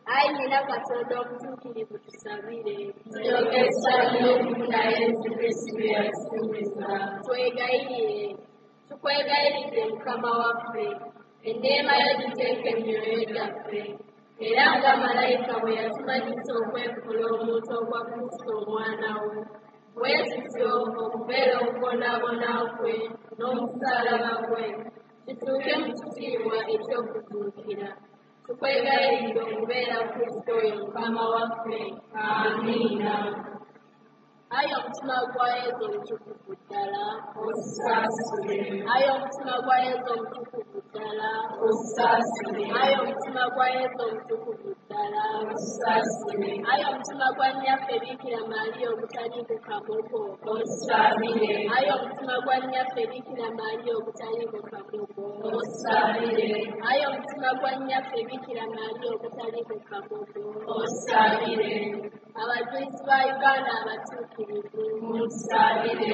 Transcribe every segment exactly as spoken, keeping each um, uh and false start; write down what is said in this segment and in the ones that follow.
Ayi nyina Katonda omutuukirivu tusabire. Tuyogeza n'okufuna Yesu Kristo yatusuubiza. Twegayirire. Tukwegayiridde Mukama waffe, enneema yo giteeke emyoyo gyaffe, era nga malayika bwe yatumanyisa okwekula omuntu ogwa Kristo omwana wo, bwe tutyo okubeera okubonaabona kwe n'omusaalaba gwe, kituuke mu kitiibwa eky'okutuukira. Tukwegayiridde okubeera Kristo oyo Mukama waffe. Amiina. Ayi omutima gwa Yesu omutukuvu ddala, osaasire. Ayi omutima gwa Yesu omutukuvu ddala, osaasire. Ayi omutima gwa Yesu omutukuvu ddala, osaasire. Ayi omutima gwa nnyaffe Bikira Maaliya ogutaliiko kamogo, osaasire. Ayi omutima gwa nnyaffe Bikira Maaliya ogutaliiko kamogo, osaasire. Ayi omutima gwa nnyaffe Bikira Maaliya ogutaliiko kamogo, osaasire. Abajulizi ba Uganda abatuukirivu, musaasire.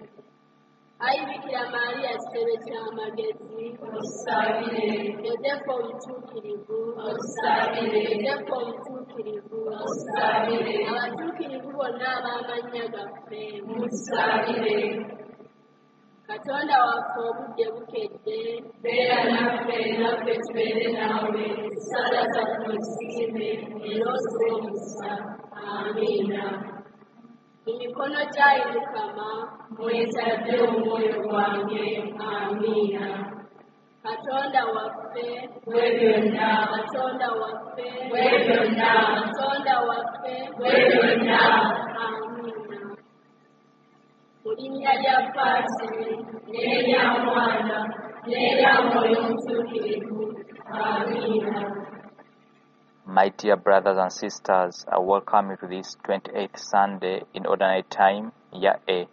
Ayi Bikira Maaliya kitebe ky'amagezi, osaasire. Yozefu omutuukirivu, osaasire. Yozefu omutuukirivu, osaasire. Abatuukirivu bonna ab'amannya gaffe, musaasire. Katonda waffe obudde bukedde, beera naffe naffe tubeere naawe, ssala zaffe ozisiime era oziwe omukisa. Amiina. Mu mikono gyayo Mukama mwetadde omwoyo gwange. Amiina. Katonda waffe, bwe byonna, Katonda waffe, bwe byonna, Katonda waffe, bwe byonna. Amiina. Mu linnya lya Paatiri, n'erya Mwana, n'erya Mwoyo Omutuukirivu. Amiina. My dear brothers and sisters, I welcome you to this twenty-eighth Sunday in Ordinary Time, Year A.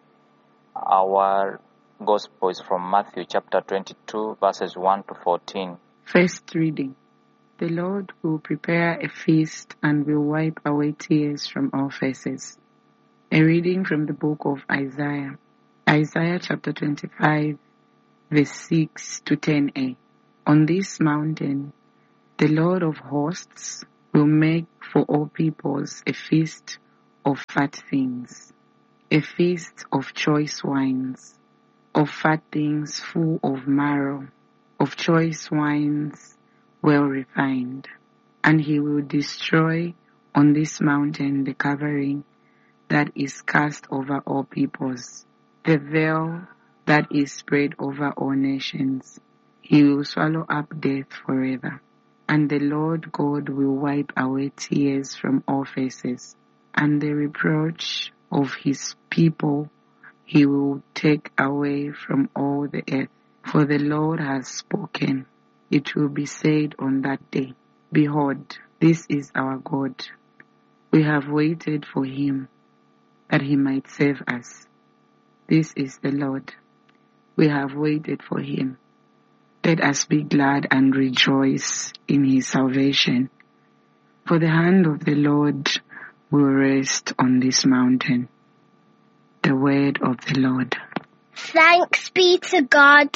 Our Gospel is from Matthew chapter twenty-two, verses one to fourteen. First reading. The Lord will prepare a feast and will wipe away tears from all faces. A reading from the book of Isaiah. Isaiah chapter twenty-five, verse six to ten a. On this mountain, the Lord of hosts will make for all peoples a feast of fat things, a feast of choice wines, of fat things full of marrow, of choice wines well refined. And he will destroy on this mountain the covering that is cast over all peoples, the veil that is spread over all nations. He will swallow up death forever. And the Lord God will wipe away tears from all faces, and the reproach of his people he will take away from all the earth. For the Lord has spoken. It will be said on that day, Behold, this is our God. We have waited for him, that he might save us. This is the Lord. We have waited for him. Let us be glad and rejoice in his salvation. For the hand of the Lord will rest on this mountain. The word of the Lord. Thanks be to God.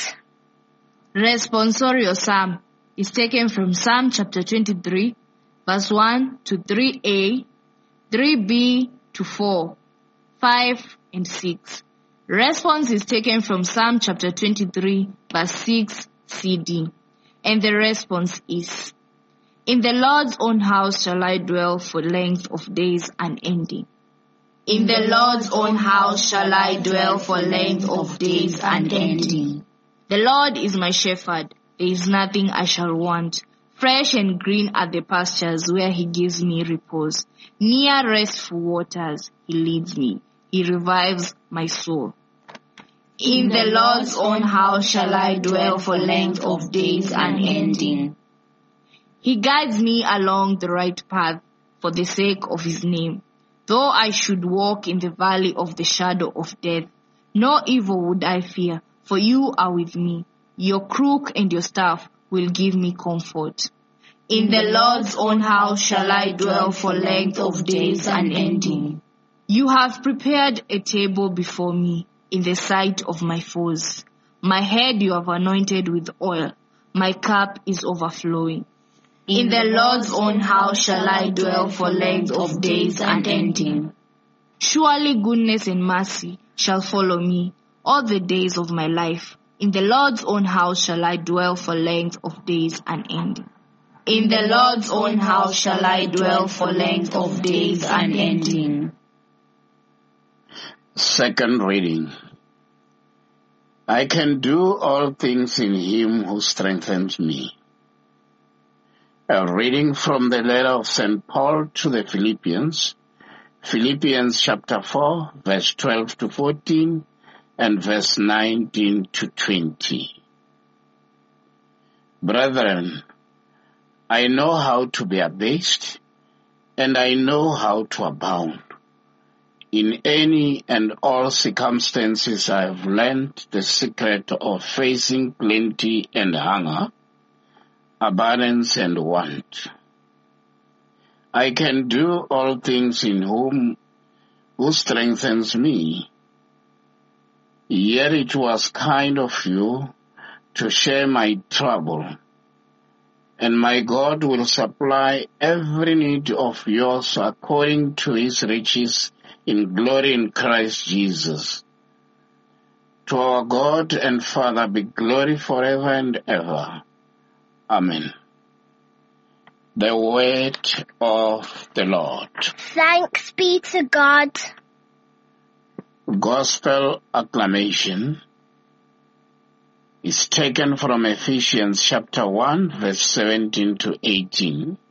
Responsorial Psalm is taken from Psalm chapter twenty-three, verse one to three a, three b to four, five and six. Response is taken from Psalm chapter twenty-three, verse six C D. And the response is, In the Lord's own house shall I dwell for length of days unending. In the Lord's own house shall I dwell for length of days unending. The Lord is my shepherd, there is nothing I shall want. Fresh and green are the pastures where he gives me repose. Near restful waters he leads me, he revives my soul. In the Lord's own house shall I dwell for length of days unending. He guides me along the right path for the sake of his name. Though I should walk in the valley of the shadow of death, no evil would I fear, for you are with me. Your crook and your staff will give me comfort. In the Lord's own house shall I dwell for length of days unending. You have prepared a table before me in the sight of my foes. My head you have anointed with oil. My cup is overflowing. In the Lord's own house shall I dwell for length of days unending. Surely goodness and mercy shall follow me all the days of my life. In the Lord's own house shall I dwell for length of days unending. In the Lord's own house shall I dwell for length of days unending. Second reading. I can do all things in him who strengthens me. A reading from the letter of Saint Paul to the Philippians, Philippians chapter four, verse twelve to fourteen, and verse nineteen to twenty. Brethren, I know how to be abased, and I know how to abound. In any and all circumstances I have learned the secret of facing plenty and hunger, abundance and want. I can do all things in whom who strengthens me. Yet it was kind of you to share my trouble, and my God will supply every need of yours according to his riches in glory in Christ Jesus. To our God and Father be glory forever and ever. Amen. The word of the Lord. Thanks be to God. Gospel acclamation is taken from Ephesians chapter one, verse seventeen to eighteen.